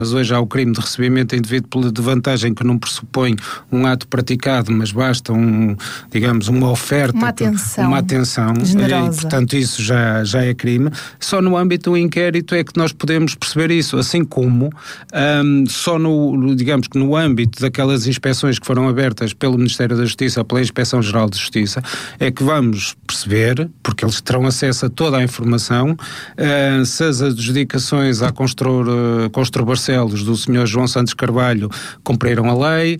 Mas hoje há o crime de recebimento indevido de vantagem que não pressupõe um ato praticado, mas basta digamos, uma oferta. Uma atenção generosa. E, portanto, isso já é crime. Só no âmbito do inquérito é que nós podemos perceber isso, assim como só digamos que no âmbito daquelas inspeções que foram abertas pelo Ministério da Justiça, pela Inspeção-Geral de Justiça, é que vamos perceber, porque eles terão acesso a toda a informação, se as adjudicações à Construtor Barcelos do Sr. João Santos Carvalho cumpriram a lei,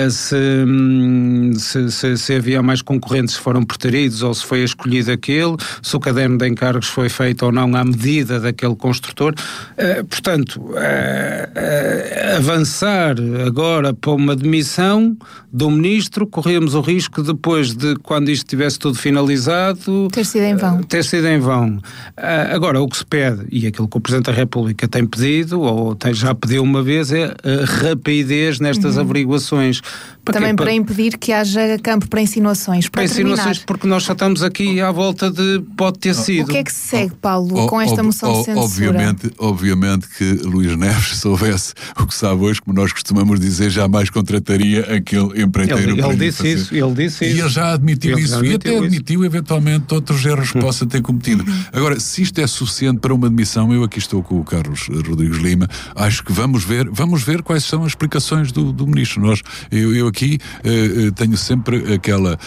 se havia mais concorrentes que foram preteridos ou se foi escolhido aquele, se o caderno de encargos foi feito ou não à medida daquele construtor. Portanto, avançar agora para uma demissão do Ministro, corríamos o risco depois de, quando isto estivesse tudo finalizado, ter sido em vão. Agora, o que se pede, e aquilo que o Presidente da República tem pedido, ou já pediu uma vez, é a rapidez nestas averiguações. Também para impedir que haja campo para insinuações. Para insinuações, porque nós já estamos aqui à volta de pode ter sido. O que é que se segue, Paulo, com esta moção de censura? Obviamente que Luís Neves, se soubesse o que sabe hoje, como nós costumamos dizer, jamais contrataria aquele empreiteiro. Ele disse isso. E ele já admitiu isso. E até admitiu, eventualmente, outros erros que possa ter cometido. Agora, se isto é suficiente para uma demissão, eu aqui estou com o Carlos Rodrigues Lima, acho que vamos ver quais são as explicações do Ministro. Eu aqui tenho sempre aquela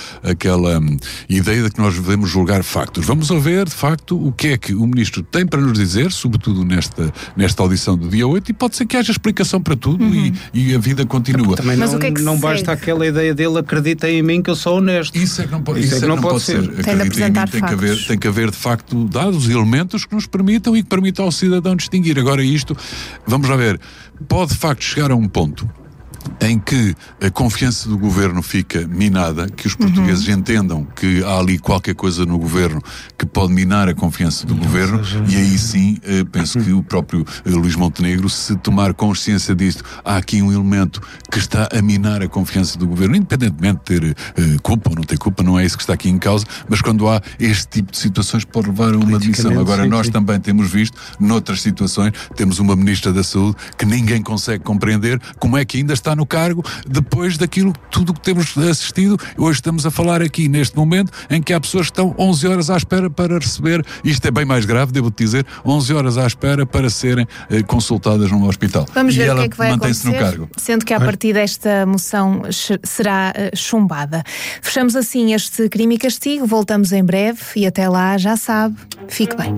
ideia de que nós devemos julgar factos. Vamos ver, de facto, o que é que o Ministro tem para nos dizer, sobretudo nesta audição do dia 8, e pode ser que haja explicação para tudo e a vida continua. Também não basta aquela ideia dele, acredita em mim que eu sou honesto. Isso é que não pode ser. Acredita em mim, tem que haver, de facto, dados e elementos que nos permitam e que permitam ao cidadão distinguir. Agora isto, vamos lá ver, pode de facto chegar a um ponto em que a confiança do governo fica minada, que os portugueses entendam que há ali qualquer coisa no governo que pode minar a confiança do governo, e aí sim penso que o próprio Luís Montenegro, se tomar consciência disto, há aqui um elemento que está a minar a confiança do governo, independentemente de ter culpa ou não ter culpa, não é isso que está aqui em causa, mas quando há este tipo de situações pode levar a uma demissão. Agora nós também temos visto, noutras situações, temos uma Ministra da Saúde que ninguém consegue compreender como é que ainda está no cargo depois daquilo, tudo que temos assistido. Hoje estamos a falar aqui neste momento em que há pessoas que estão 11 horas à espera para receber, isto é bem mais grave, devo-te dizer, 11 horas à espera para serem consultadas num hospital. Vamos ver e o ela que é que vai mantém-se acontecer, no cargo. sendo que a partir desta moção será chumbada. Fechamos assim este Crime e Castigo, voltamos em breve e até lá, já sabe, fique bem.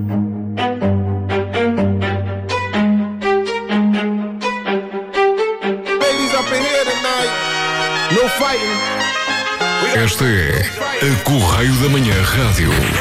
Esta é a Correio da Manhã Rádio.